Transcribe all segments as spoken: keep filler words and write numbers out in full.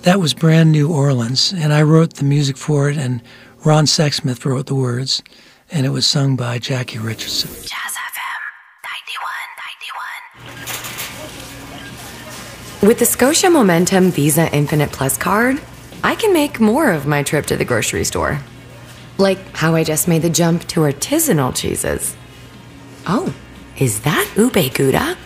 that was brand new Orleans, and I wrote the music for it, and Ron Sexsmith wrote the words, and it was sung by Jackie Richardson. Jazz F M ninety-one point nine. With the Scotia Momentum Visa Infinite Plus card, I can make more of my trip to the grocery store. Like how I just made the jump to artisanal cheeses. Oh, is that ube gouda?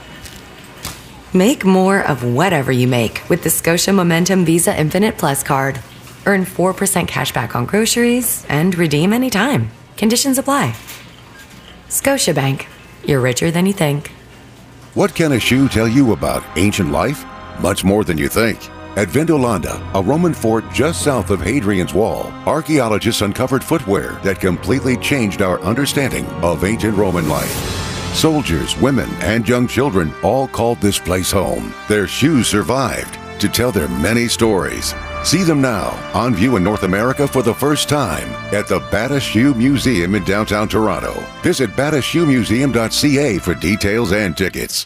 Make more of whatever you make with the Scotia Momentum Visa Infinite Plus card. Earn four percent cash back on groceries and redeem anytime. Conditions apply. Scotiabank. You're richer than you think. What can a shoe tell you about ancient life? Much more than you think. At Vindolanda, a Roman fort just south of Hadrian's Wall, archaeologists uncovered footwear that completely changed our understanding of ancient Roman life. Soldiers, women, and young children all called this place home. Their shoes survived to tell their many stories. See them now, on view in North America for the first time at the Bata Shoe Museum in downtown Toronto. Visit bata shoe museum dot c a for details and tickets.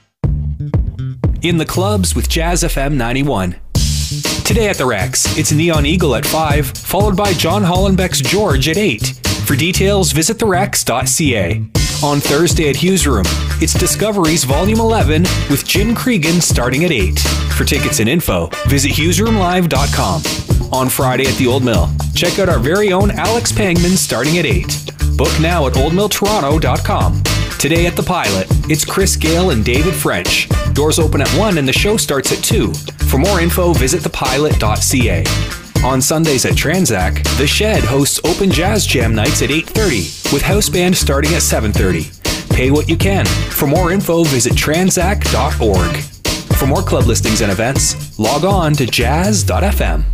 In the clubs with Jazz F M ninety-one. Today at the Rex, it's Neon Eagle at five, followed by John Hollenbeck's George at eight. For details, visit the rex dot c a. On Thursday at Hughes Room, it's Discoveries Volume eleven with Jim Cregan starting at eight. For tickets and info, visit hughes room live dot com. On Friday at the Old Mill, check out our very own Alex Pangman starting at eight. Book now at old mill toronto dot com. Today at the Pilot, it's Chris Gale and David French. Doors open at one and the show starts at two. For more info, visit the pilot dot c a. On Sundays at Transac, The Shed hosts open jazz jam nights at eight thirty, with house band starting at seven thirty. Pay what you can. For more info, visit transac dot org. For more club listings and events, log on to jazz dot f m.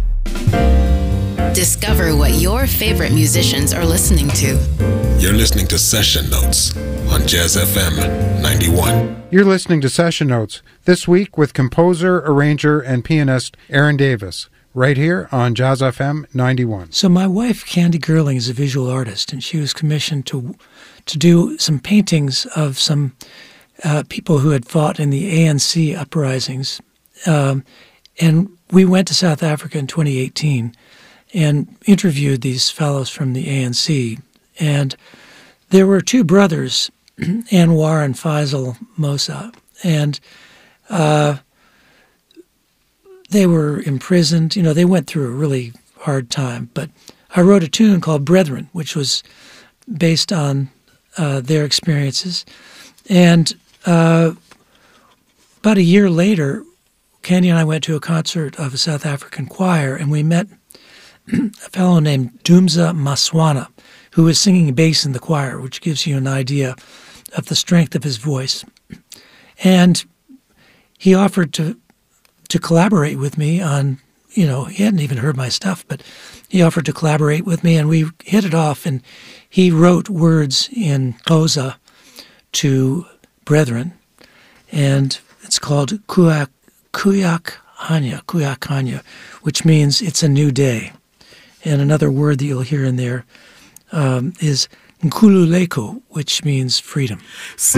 Discover what your favorite musicians are listening to. You're listening to Session Notes on Jazz F M ninety-one. You're listening to Session Notes, this week with composer, arranger, and pianist Aaron Davis, right here on Jazz F M ninety-one. So my wife, Candy Gerling, is a visual artist, and she was commissioned to to do some paintings of some uh, people who had fought in the A N C uprisings. Um, and we went to South Africa in twenty eighteen and interviewed these fellows from the A N C. And there were two brothers, Anwar and Faisal Mosa, and uh, they were imprisoned. You know, they went through a really hard time. But I wrote a tune called Brethren, which was based on uh, their experiences. And uh, about a year later, Candy and I went to a concert of a South African choir, and we met a fellow named Dumza Maswana, who was singing bass in the choir, which gives you an idea of the strength of his voice. And he offered to to collaborate with me on, you know, he hadn't even heard my stuff, but he offered to collaborate with me, and we hit it off, and he wrote words in Xhosa to Brethren, and it's called Kuyak, Kuyak Hanya, Kuyak Hanya, which means it's a new day. And another word that you'll hear in there um, is Nkululeko, which means freedom.